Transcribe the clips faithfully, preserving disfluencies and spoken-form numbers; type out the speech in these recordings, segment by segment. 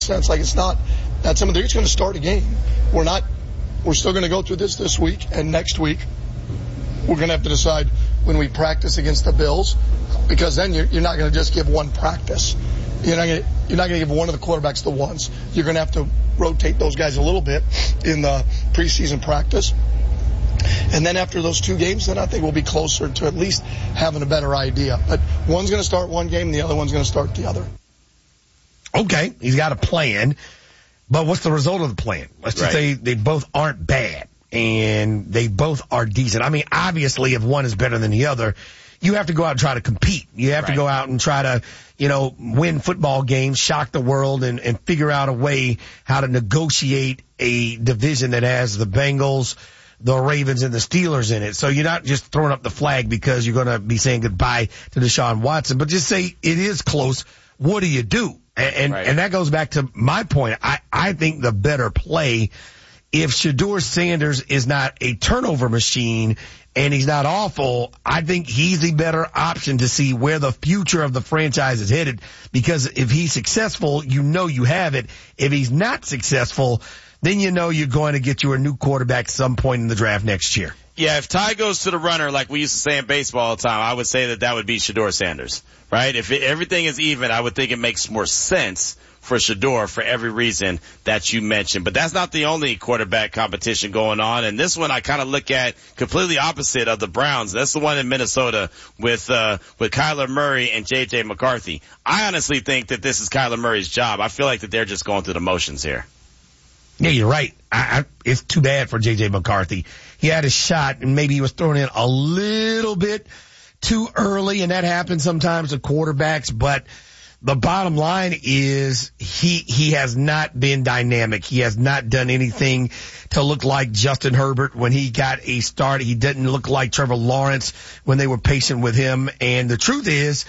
sense. Like, it's not that some of they're just going to start a game. We're not. We're still going to go through this this week and next week. We're going to have to decide when we practice against the Bills, because then you're, you're not going to just give one practice. You're not going to, you're not going to give one of the quarterbacks the ones. You're going to have to rotate those guys a little bit in the preseason practice. And then after those two games, then I think we'll be closer to at least having a better idea. But one's going to start one game, and the other one's going to start the other. Okay, he's got a plan. But what's the result of the plan? Let's just right. say they both aren't bad, and they both are decent. I mean, obviously, if one is better than the other, you have to go out and try to compete. You have right. to go out and try to, you know, win football games, shock the world, and, and figure out a way how to negotiate a division that has the Bengals, the Ravens, and the Steelers in it. So you're not just throwing up the flag because you're going to be saying goodbye to Deshaun Watson, but just say it is close. What do you do? And and, right. and that goes back to my point. I, I think the better play, if Shedeur Sanders is not a turnover machine and he's not awful, I think he's the better option to see where the future of the franchise is headed. Because if he's successful, you know you have it. If he's not successful, then you know you're going to get you a new quarterback at some point in the draft next year. Yeah, if Ty goes to the runner, like we used to say in baseball all the time, I would say that that would be Shedeur Sanders, right? If it, everything is even, I would think it makes more sense for Shedeur for every reason that you mentioned. But that's not the only quarterback competition going on. And this one I kind of look at completely opposite of the Browns. That's the one in Minnesota with, uh, with Kyler Murray and J J McCarthy. I honestly think that this is Kyler Murray's job. I feel like that they're just going through the motions here. Yeah, you're right. I, I, it's too bad for J J McCarthy. He had a shot, and maybe he was thrown in a little bit too early, and that happens sometimes to quarterbacks. But the bottom line is he he has not been dynamic. He has not done anything to look like Justin Herbert when he got a start. He didn't look like Trevor Lawrence when they were patient with him. And the truth is,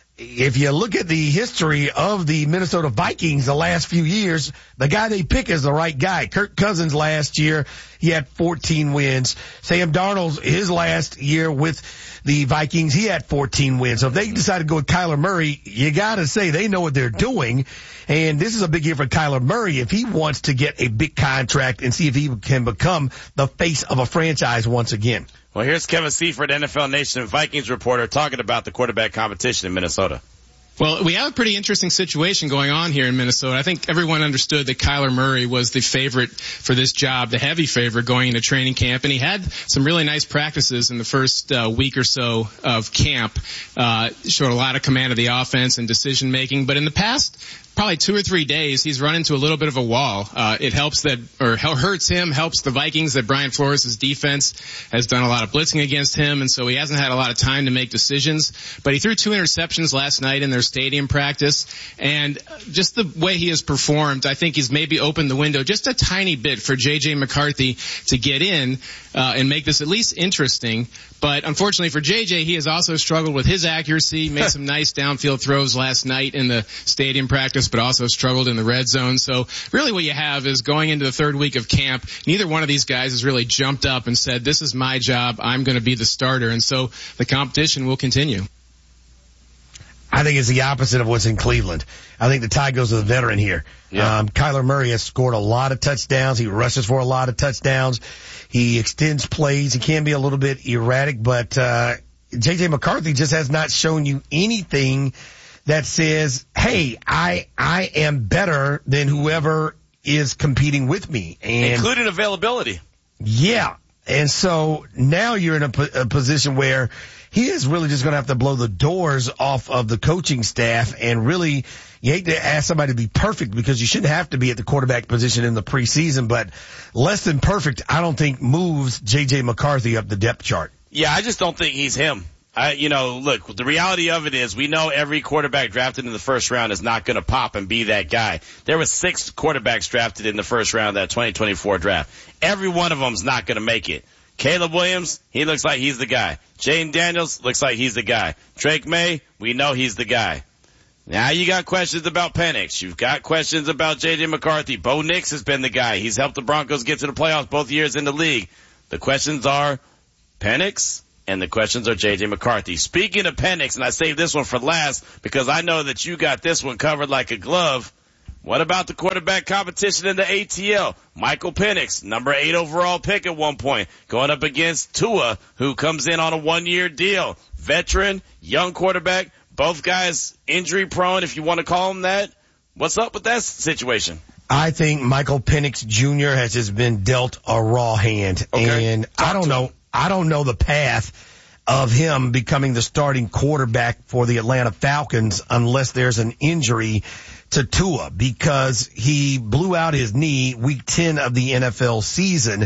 if you look at the history of the Minnesota Vikings the last few years, the guy they pick is the right guy. Kirk Cousins last year, he had fourteen wins. Sam Darnold, his last year with the Vikings, he had fourteen wins. So if they decide to go with Kyler Murray, you gotta say they know what they're doing. And this is a big year for Kyler Murray if he wants to get a big contract and see if he can become the face of a franchise once again. Well, here's Kevin Seifert, N F L Nation Vikings reporter, talking about the quarterback competition in Minnesota. Well, we have a pretty interesting situation going on here in Minnesota. I think everyone understood that Kyler Murray was the favorite for this job, the heavy favorite going into training camp, and he had some really nice practices in the first uh, week or so of camp. Uh, showed a lot of command of the offense and decision making, but in the past probably two or three days, he's run into a little bit of a wall. Uh, it helps that, or hurts him, helps the Vikings that Brian Flores' defense has done a lot of blitzing against him, and so he hasn't had a lot of time to make decisions. But he threw two interceptions last night in their stadium practice, and just the way he has performed, I think he's maybe opened the window just a tiny bit for J J McCarthy to get in uh, and make this at least interesting. But unfortunately for J J, he has also struggled with his accuracy, made some nice downfield throws last night in the stadium practice, but also struggled in the red zone. So really what you have is going into the third week of camp, neither one of these guys has really jumped up and said, this is my job, I'm going to be the starter. And so the competition will continue. I think it's the opposite of what's in Cleveland. I think the tie goes to the veteran here. Yeah. Um, Kyler Murray has scored a lot of touchdowns. He rushes for a lot of touchdowns. He extends plays. He can be a little bit erratic, but uh J J McCarthy just has not shown you anything that says, hey, I I am better than whoever is competing with me. And including availability. Yeah. And so now you're in a, a position where he is really just going to have to blow the doors off of the coaching staff, and really you hate to ask somebody to be perfect because you shouldn't have to be at the quarterback position in the preseason, but less than perfect I don't think moves J J McCarthy up the depth chart. Yeah, I just don't think he's him. I, you know, look, the reality of it is we know every quarterback drafted in the first round is not going to pop and be that guy. There were six quarterbacks drafted in the first round of that twenty twenty-four draft. Every one of them's not going to make it. Caleb Williams, he looks like he's the guy. Jaden Daniels looks like he's the guy. Drake May, we know he's the guy. Now you got questions about Penix. You've got questions about J J McCarthy. Bo Nix has been the guy. He's helped the Broncos get to the playoffs both years in the league. The questions are Penix, and the questions are J J McCarthy. Speaking of Penix, and I saved this one for last because I know that you got this one covered like a glove, What about the quarterback competition in the A T L? Michael Penix, number eight overall pick at one point, going up against Tua, who comes in on a one-year deal. Veteran, young quarterback, both guys injury prone, if you want to call them that. What's up with that situation? I think Michael Penix Junior has just been dealt a raw hand. Okay. And I don't know, I don't know the path of him becoming the starting quarterback for the Atlanta Falcons unless there's an injury to Tua, because he blew out his knee week ten of the N F L season.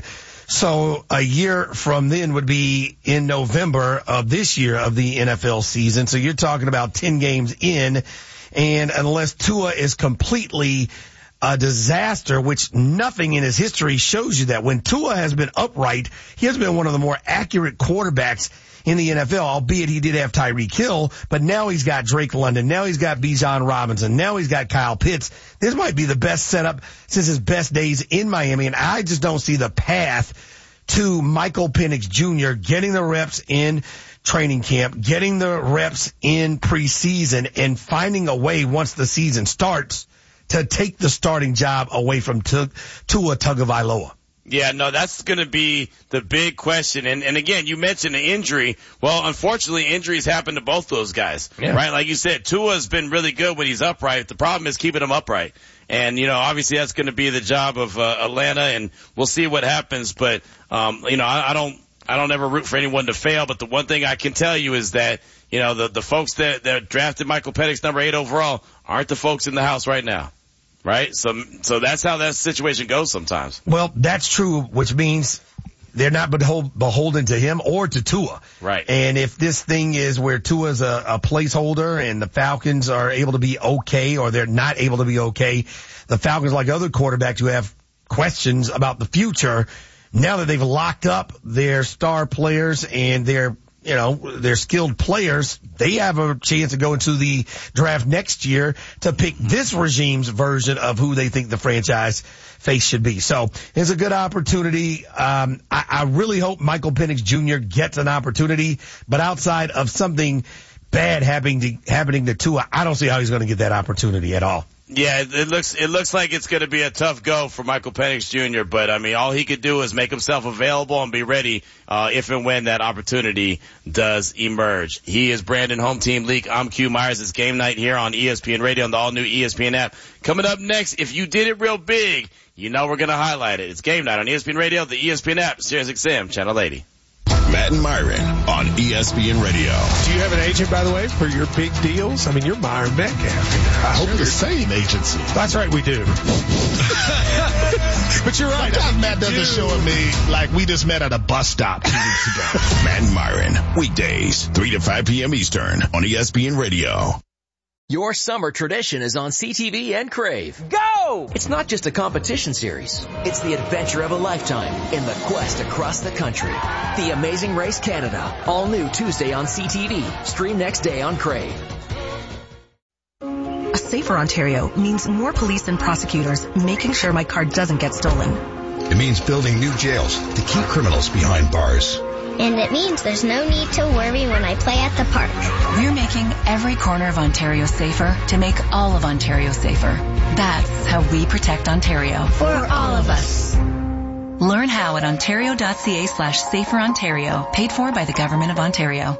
So a year from then would be in November of this year of the N F L season. So you're talking about ten games in, and unless Tua is completely a disaster, which nothing in his history shows you that. When Tua has been upright, he has been one of the more accurate quarterbacks in the N F L, albeit he did have Tyreek Hill, but now he's got Drake London, now he's got Bijan Robinson, now he's got Kyle Pitts. This might be the best setup since his best days in Miami, and I just don't see the path to Michael Penix Junior getting the reps in training camp, getting the reps in preseason, and finding a way once the season starts to take the starting job away from Tua Tagovailoa. Yeah, no, that's going to be the big question. And, and again, you mentioned the injury. Well, unfortunately, injuries happen to both those guys, yeah. right? Like you said, Tua's been really good when he's upright. The problem is keeping him upright. And, you know, obviously that's going to be the job of uh, Atlanta, and we'll see what happens. But, um, you know, I, I don't, I don't ever root for anyone to fail. But the one thing I can tell you is that, you know, the, the folks that, that drafted Michael Penix number eight overall aren't the folks in the house right now. Right? So, so that's how that situation goes sometimes. Well, that's true, which means they're not beholden to him or to Tua. Right. And if this thing is where Tua's a, a placeholder and the Falcons are able to be okay, or they're not able to be okay, the Falcons, like other quarterbacks who have questions about the future, now that they've locked up their star players and their you know, they're skilled players, they have a chance to go into the draft next year to pick this regime's version of who they think the franchise face should be. So it's a good opportunity. Um, I, I really hope Michael Penix Junior gets an opportunity, but outside of something bad happening to, happening to Tua, I don't see how he's going to get that opportunity at all. Yeah, it looks it looks like it's going to be a tough go for Michael Penix Junior But I mean, all he could do is make himself available and be ready uh, if and when that opportunity does emerge. He is Brandon Home Team Leak. I'm Q Myers. It's game night here on E S P N Radio on the all new E S P N app. Coming up next, if you did it real big, you know we're going to highlight it. It's game night on E S P N Radio, the E S P N app, Sirius X M, Channel eighty. Matt and Myron on E S P N Radio. Do you have an agent, by the way, for your big deals? I mean, you're Myron Metcalf. I hope you're the same agency. That's right, we do. But you're right. Sometimes Matt doesn't do. show me like we just met at a bus stop two weeks ago. Matt and Myron, weekdays, three to five p.m. Eastern on E S P N Radio. Your summer tradition is on C T V and Crave. Go! It's not just a competition series. It's the adventure of a lifetime in the quest across the country. The Amazing Race Canada. All new Tuesday on C T V. Stream next day on Crave. A safer Ontario means more police and prosecutors making sure my car doesn't get stolen. It means building new jails to keep criminals behind bars. And it means there's no need to worry when I play at the park. We're making every corner of Ontario safer to make all of Ontario safer. That's how we protect Ontario. For all of us. Learn how at ontario.ca slash safer Ontario. Paid for by the Government of Ontario.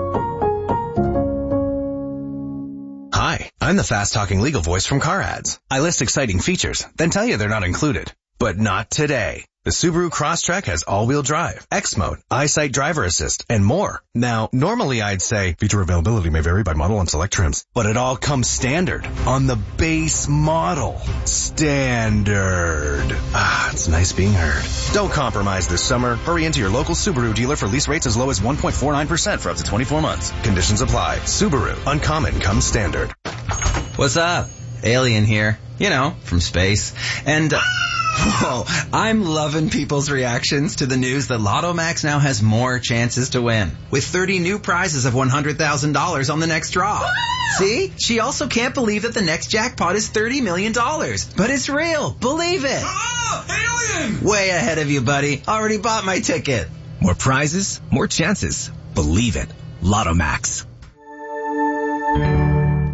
Hi, I'm the fast-talking legal voice from Car Ads. I list exciting features, then tell you they're not included. But not today. The Subaru Crosstrek has all-wheel drive, X-Mode, EyeSight Driver Assist, and more. Now, normally I'd say feature availability may vary by model and select trims, but it all comes standard on the base model. Standard. Ah, it's nice being heard. Don't compromise this summer. Hurry into your local Subaru dealer for lease rates as low as one point four nine percent for up to twenty-four months. Conditions apply. Subaru. Uncommon comes standard. What's up? Alien here. You know, from space. And... Uh, Whoa, I'm loving people's reactions to the news that Lotto Max now has more chances to win, with thirty new prizes of one hundred thousand dollars on the next draw. See? She also can't believe that the next jackpot is thirty million dollars. But it's real. Believe it. Oh, alien! Way ahead of you, buddy. Already bought my ticket. More prizes, more chances. Believe it. Lotto Max.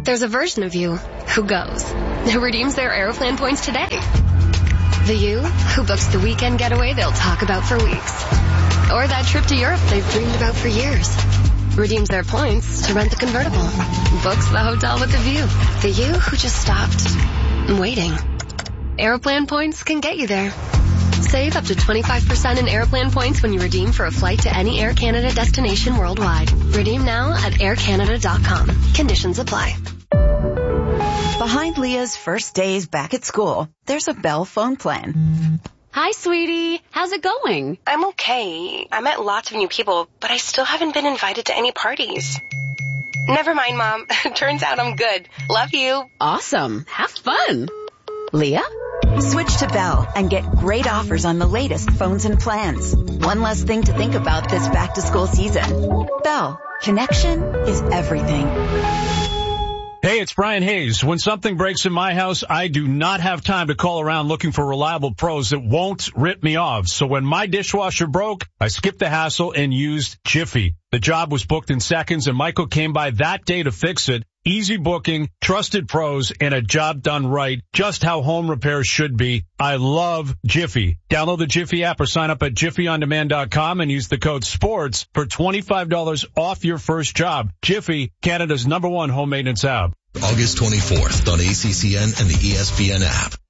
there's a version of you who goes, who redeems their Aeroplan points today. The you who books the weekend getaway they'll talk about for weeks. Or that trip to Europe they've dreamed about for years. Redeems their points to rent the convertible. Books the hotel with the view. The you who just stopped waiting. Aeroplan points can get you there. Save up to twenty-five percent in Aeroplan points when you redeem for a flight to any Air Canada destination worldwide. Redeem now at air canada dot com. Conditions apply. Behind Leah's first days back at school, there's a Bell phone plan. Hi, sweetie. How's it going? I'm okay. I met lots of new people, but I still haven't been invited to any parties. Never mind, Mom. Turns out I'm good. Love you. Awesome. Have fun. Leah? Switch to Bell and get great offers on the latest phones and plans. One less thing to think about this back-to-school season. Bell. Connection is everything. Hey, it's Brian Hayes. When something breaks in my house, I do not have time to call around looking for reliable pros that won't rip me off. So when my dishwasher broke, I skipped the hassle and used Jiffy. The job was booked in seconds, and Michael came by that day to fix it. Easy booking, trusted pros, and a job done right, just how home repairs should be. I love Jiffy. Download the Jiffy app or sign up at jiffy on demand dot com and use the code SPORTS for twenty-five dollars off your first job. Jiffy, Canada's number one home maintenance app. August twenty-fourth on A C C N and the E S P N app.